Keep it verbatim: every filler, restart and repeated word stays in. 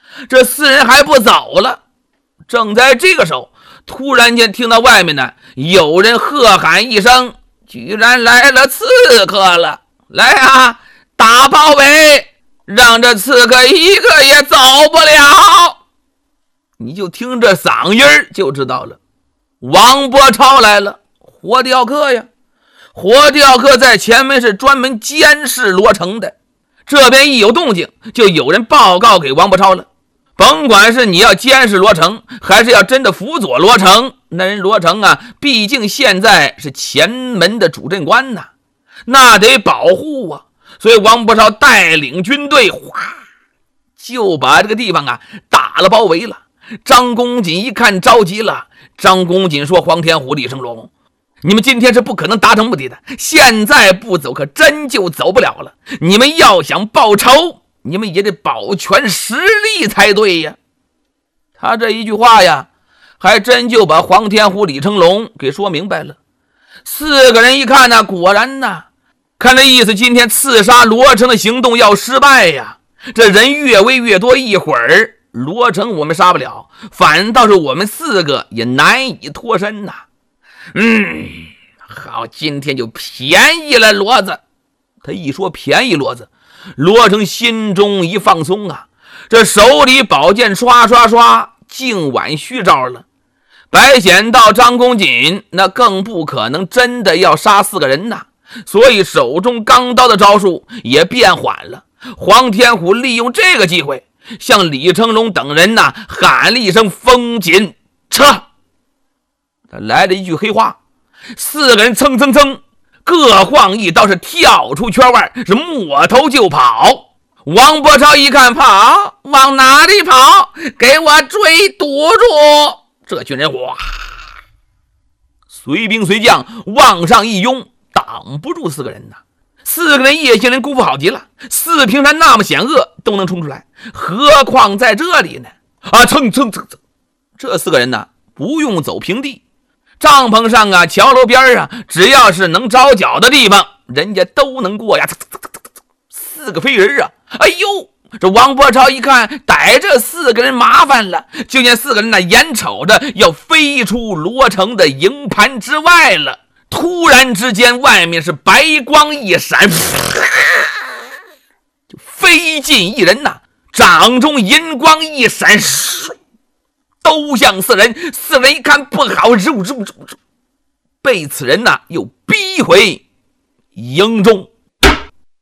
这四人还不走了。正在这个时候，突然间听到外面呢有人喝喊一声，居然来了刺客了，来啊，打包围，让这刺客一个也走不了。你就听这嗓音就知道了，王伯超来了，活雕客呀。活雕客在前面是专门监视罗成的，这边一有动静就有人报告给王伯超了。甭管是你要监视罗成，还是要真的辅佐罗成，那人罗成啊，毕竟现在是前门的主阵官呐，那得保护啊。所以王伯超带领军队，哗，就把这个地方啊打了包围了。张公瑾一看着急了，张公瑾说：“黄天虎、李成龙，你们今天是不可能达成目的的，现在不走可真就走不了了。你们要想报仇，你们也得保全实力才对呀。”他这一句话呀，还真就把黄天虎、李成龙给说明白了。四个人一看呢，果然呢，看这意思，今天刺杀罗成的行动要失败呀。这人越围越多，一会儿罗成我们杀不了，反倒是我们四个也难以脱身呐。嗯，好，今天就便宜了骡子。他一说便宜骡子，罗成心中一放松啊，这手里宝剑刷刷刷，竟晚虚招了。白显道、张公瑾那更不可能真的要杀四个人呐，所以手中钢刀的招数也变缓了。黄天虎利用这个机会向李成龙等人呐喊了一声：“风紧撤！”他来了一句黑话，四个人蹭蹭蹭各晃一刀，是跳出圈外，是抹头就跑。王伯超一看，跑往哪里跑？给我追堵住！这群人哇，随兵随将往上一拥，挡不住四个人呐。四个人叶姓人功夫好极了，四平山那么险恶都能冲出来，何况在这里呢？啊，蹭蹭蹭蹭，这四个人呢不用走平地，帐篷上啊，桥楼边啊，只要是能着脚的地方，人家都能过呀。四个飞人啊，哎呦！这王伯超一看逮这四个人麻烦了，就见四个人呢眼瞅着要飞出罗成的营盘之外了。突然之间，外面是白光一闪，就飞进一人呐，掌中银光一闪，都向四人。四人一看不好，入入入入，被此人呐又逼回营中。